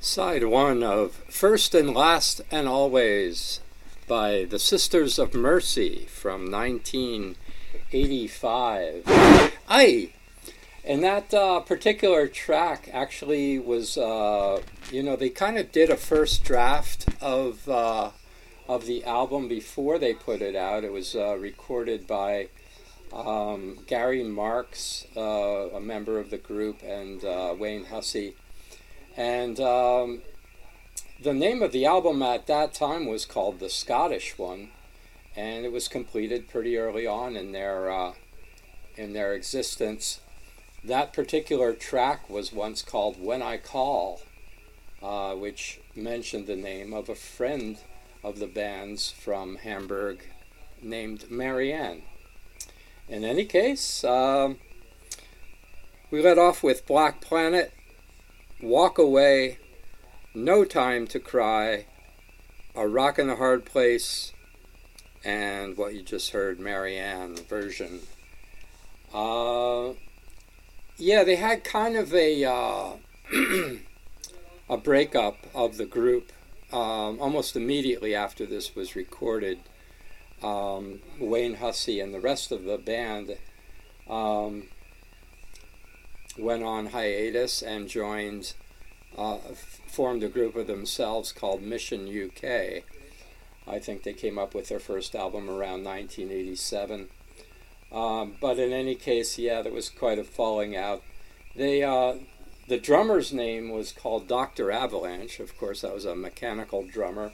Side one of First and Last and Always by the Sisters of Mercy from 1985. Aye! And that particular track actually was, they kind of did a first draft of the album before they put it out. It was recorded by Gary Marks, a member of the group, and Wayne Hussey. And the name of the album at that time was called The Scottish One, and it was completed pretty early on in their existence. That particular track was once called When I Call, which mentioned the name of a friend of the band's from Hamburg named Marianne. In any case, we led off with Black Planet, Walk Away, No Time to Cry, A Rock in a Hard Place, and what you just heard, Marianne version. They had kind of a breakup of the group almost immediately after this was recorded. Wayne Hussey and the rest of the band went on hiatus and formed a group of themselves called Mission UK. I think they came up with their first album around 1987. But in any case, there was quite a falling out. The drummer's name was called Dr. Avalanche. Of course, that was a mechanical drummer.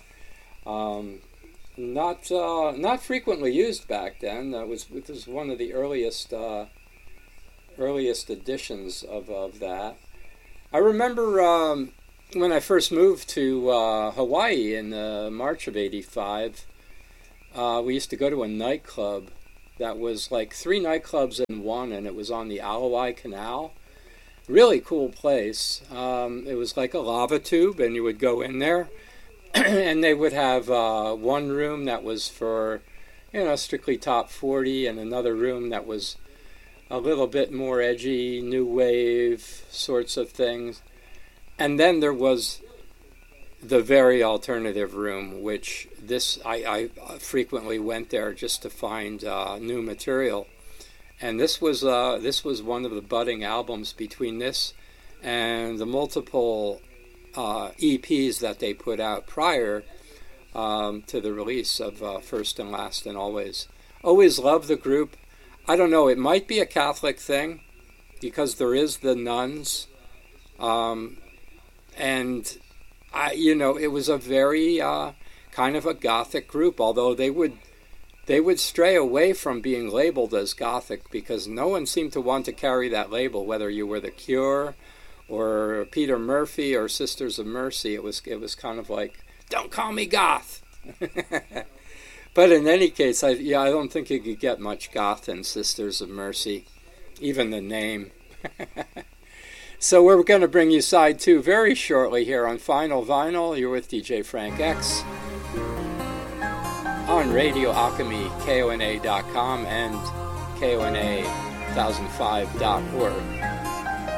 Not frequently used back then. It was one of the earliest editions of that. I remember when I first moved to Hawaii in March of '85. We used to go to a nightclub that was like 3 nightclubs in one, and it was on the Alawai Canal. Really cool place. It was like a lava tube, and you would go in there, and they would have one room that was for, strictly top 40, and another room that was a little bit more edgy, new wave sorts of things. And then there was the very alternative room, which I frequently went there just to find new material. And this was one of the budding albums between this and the multiple EPs that they put out prior to the release of First and Last and Always. Always loved the group. I don't know, it might be a Catholic thing because there is the nuns. And it was a very kind of a Gothic group, although they would stray away from being labeled as Gothic because no one seemed to want to carry that label, whether you were The Cure or Peter Murphy or Sisters of Mercy. It was kind of like, don't call me goth. But in any case, I don't think you could get much goth in Sisters of Mercy, even the name. So we're going to bring you side 2 very shortly here on Final Vinyl. You're with DJ Frank X on Radio Alchemy, KONA.com and KONA1005.org.